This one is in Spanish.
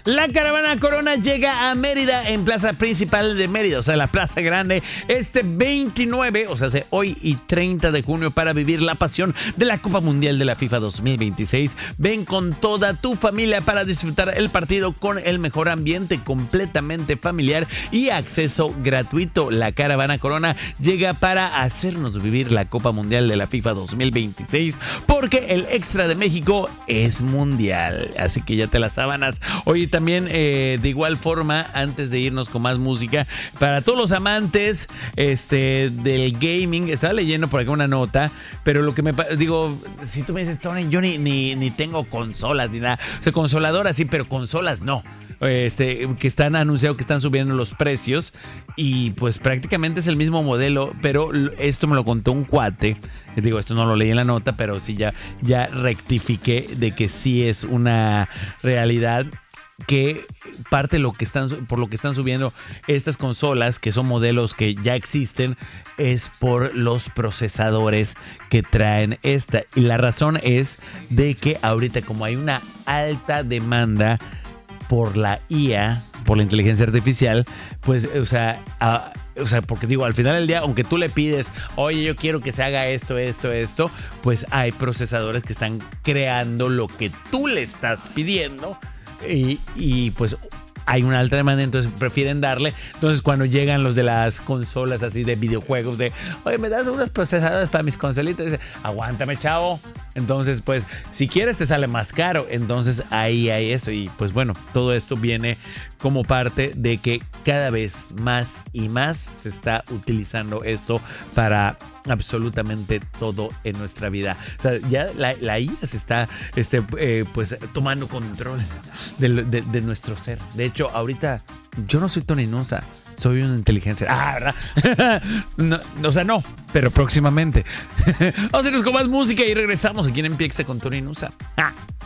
La caravana Corona llega a Mérida en Plaza Principal de Mérida, o sea, la Plaza Grande, este 29, o sea, hoy y 30 de junio para vivir la pasión de la Copa Mundial de la FIFA 2026. Ven con toda tu familia para disfrutar el partido con el mejor ambiente, completamente familiar y acceso gratuito. La caravana Corona llega para hacernos vivir la Copa Mundial de la FIFA 2026, porque el extra de México es mundial. Así que ya te las sábanas. Oye, también de igual forma, antes de irnos con más música, para todos los amantes del gaming, estaba leyendo por acá una nota, pero lo que digo, si tú me dices, Tony, yo ni tengo consolas ni nada, o sea, consoladoras sí, pero consolas no. Que están anunciado que están subiendo los precios y pues prácticamente es el mismo modelo, pero esto me lo contó un cuate. Digo, esto no lo leí en la nota, pero sí ya rectifiqué de que sí es una realidad, que parte de por lo que están subiendo estas consolas, que son modelos que ya existen, es por los procesadores que traen esta. Y la razón es de que ahorita, como hay una alta demanda por la IA, por la inteligencia artificial, pues, o sea, porque digo, al final del día, aunque tú le pides, oye, yo quiero que se haga esto, pues hay procesadores que están creando lo que tú le estás pidiendo y pues hay una alta demanda, entonces prefieren darle. Entonces, cuando llegan los de las consolas así de videojuegos, oye, ¿me das unos procesadores para mis consolitas? Dice, aguántame, chavo. Entonces, pues, si quieres te sale más caro. Entonces, ahí hay eso. Y pues bueno, todo esto viene como parte de que cada vez más y más se está utilizando esto para absolutamente todo en nuestra vida. O sea, ya la IA se está pues tomando control de nuestro ser. De hecho, ahorita yo no soy Tony Nusa, soy una inteligencia. ¿Verdad? No, o sea, no, pero próximamente. Vamos a irnos con más música y regresamos aquí en Empieza con Tony Nusa.